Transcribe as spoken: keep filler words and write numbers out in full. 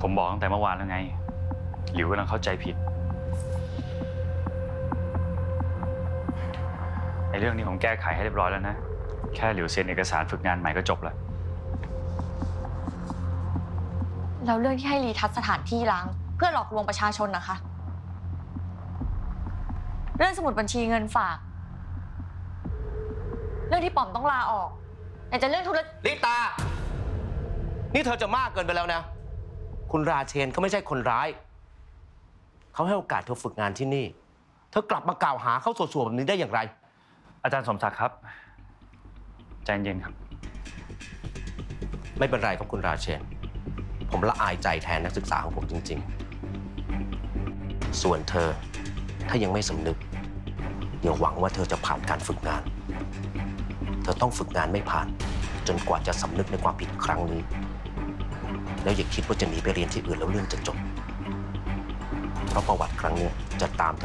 ผมบอกตั้งแต่เมื่อวานแล้วไงหลิวกำลังเข้าใจผิดในเรื่องนี้ผมแก้ไขให้เรียบร้อยแล้วนะแค่หลิวเซ็นเอกสารฝึกงานใหม่ก็จบแล้วแล้วเรื่องที่ให้รีทัชสถานที่ร้างเพื่อหลอกลวงประชาชนนะคะเรื่องสมุดบัญชีเงินฝากเรื่องที่ป๋อมต้องลาออกไหนจะเรื่องธุรกิจลิตานี่เธอจะมากเกินไปแล้วนะคุณราเชนเขาไม่ใช่คนร้ายเขาให้โอกาสเธอฝึกงานที่นี่เธอกลับมากล่าวหาเขาส่วนๆแบบนี้ได้อย่างไรอาจารย์สมศักดิ์ครับใจเย็นครับไม่เป็นไรครับคุณราเชนผมละอายใจแทนนักศึกษาของผมจริงๆส่วนเธอถ้ายังไม่สำนึกอย่าหวังว่าเธอจะผ่านการฝึกงานเธอต้องฝึกงานไม่ผ่านจนกว่าจะสำนึกในความผิดครั้งนี้แล้วอย่าคิดว่าจะหนีไปเรียนที่อื่นแล้วเรื่องจะจบเพราะประวัติครั้งนี้จะตาม